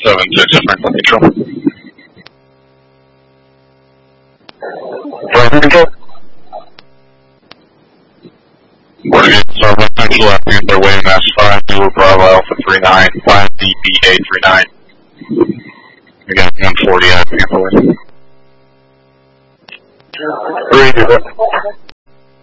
7-6, Franklin Neutral. Franklin Neutral. We're getting Starbucks Central after their way in S5, New Bravo Alpha 39, 5 DBA 39. Again, 140 out of the 3,